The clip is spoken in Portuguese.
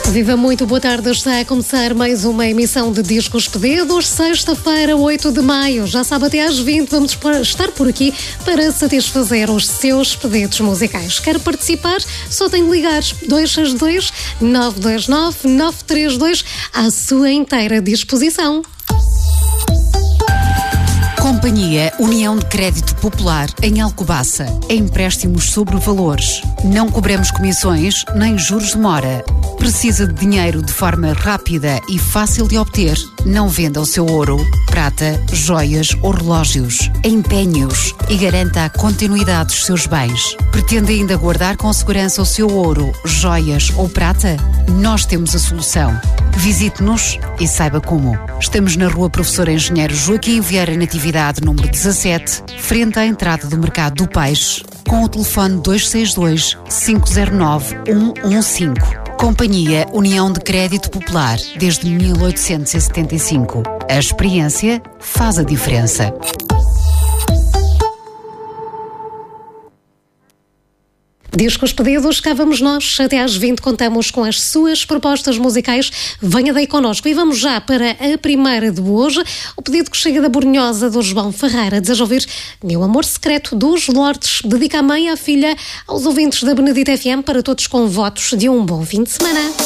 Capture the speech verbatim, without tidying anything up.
Viva muito, boa tarde, está a começar mais uma emissão de Discos Pedidos, sexta-feira, oito de maio, já sabe, até às vinte vamos estar por aqui para satisfazer os seus pedidos musicais. Quer participar? Só tem de ligar dois seis dois, nove dois nove, nove três dois à sua inteira disposição. Companhia União de Crédito Popular em Alcobaça. Empréstimos sobre valores. Não cobramos comissões nem juros de mora. Precisa de dinheiro de forma rápida e fácil de obter? Não venda o seu ouro, prata, joias ou relógios. Empenhe-os e garanta a continuidade dos seus bens. Pretende ainda guardar com segurança o seu ouro, joias ou prata? Nós temos a solução. Visite-nos e saiba como. Estamos na Rua Professor Engenheiro Joaquim Vieira Natividade, número dezassete, frente à entrada do Mercado do Peixe, com o telefone dois seis dois, cinco zero nove, um um cinco. Companhia União de Crédito Popular, desde mil oitocentos e setenta e cinco. A experiência faz a diferença. Discos Pedidos, cá vamos nós, até às vinte contamos com as suas propostas musicais. Venha daí connosco e vamos já para a primeira de hoje. O pedido que chega da Borinhosa do João Ferreira. Deseja ouvir Meu Amor Secreto dos Lordes. Dedica a mãe, à filha, aos ouvintes da Benedita F M, para todos com votos de um bom fim de semana.